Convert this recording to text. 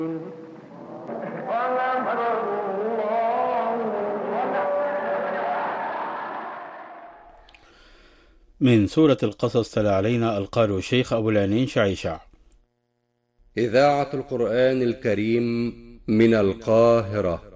من سورة القصص تلا علينا القارئ الشيخ أبو العنين شعيشع. إذاعة القرآن الكريم من القاهرة.